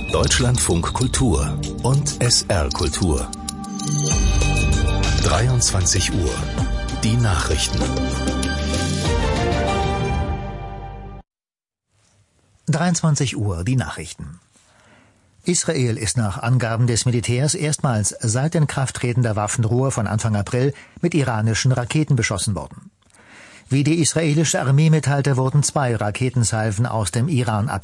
Deutschlandfunk Kultur und SR Kultur. 23 Uhr. Die Nachrichten. 23 Uhr, die Nachrichten. Israel ist nach Angaben des Militärs erstmals seit Inkrafttreten der Waffenruhe von Anfang April mit iranischen Raketen beschossen worden. Wie die israelische Armee mitteilte, wurden 2 Raketensalven aus dem Iran abgeschossen.